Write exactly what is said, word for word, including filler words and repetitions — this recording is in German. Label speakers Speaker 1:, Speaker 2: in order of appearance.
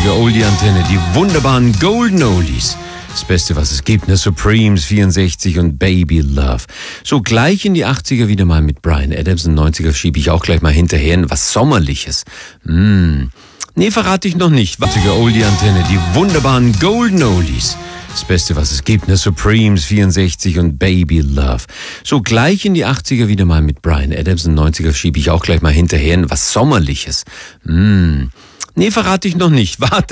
Speaker 1: neunziger Oldie-Antenne, die wunderbaren Golden Oldies. Das Beste, was es gibt, ne? Supremes vierundsechzig und Baby Love. So gleich in die achtziger wieder mal mit Bryan Adams. Und neunziger schiebe ich auch gleich mal hinterher. Was Sommerliches. Mm. Nee, verrate ich noch nicht. neunziger Oldie-Antenne, die wunderbaren Golden Oldies. Das Beste, was es gibt, ne? Supremes vierundsechzig und Baby Love. So gleich in die achtziger wieder mal mit Bryan Adams. Und neunziger schiebe ich auch gleich mal hinterher. Was Sommerliches. Mm. Nee, verrate ich noch nicht. Warte.